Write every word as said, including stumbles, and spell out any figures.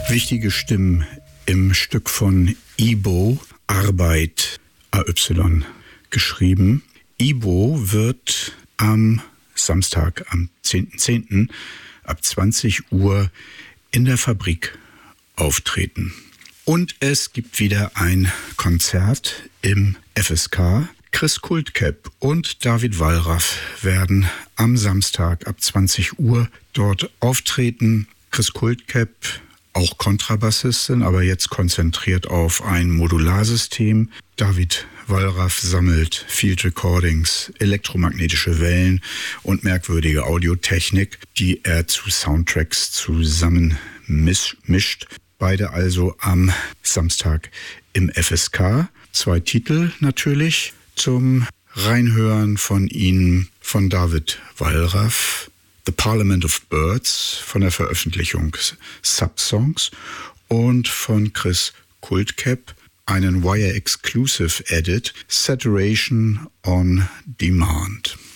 Wichtige Stimmen im Stück von Ibo, Arbeit, A Y geschrieben. Ibo wird am Samstag, am zehnten zehnten ab zwanzig Uhr in der Fabrik auftreten. Und es gibt wieder ein Konzert im F S K. Chris Kultcap und David Wallraff werden am Samstag ab zwanzig Uhr dort auftreten. Chris Kultcap, auch Kontrabassistin, aber jetzt konzentriert auf ein Modularsystem. David Wallraff sammelt Field Recordings, elektromagnetische Wellen und merkwürdige Audiotechnik, die er zu Soundtracks zusammenmischt. Beide also am Samstag im F S K. Zwei Titel natürlich zum Reinhören von Ihnen, von David Wallraff. The Parliament of Birds von der Veröffentlichung Subsongs und von Chris Kultcap einen Wire Exclusive Edit, Saturation on Demand.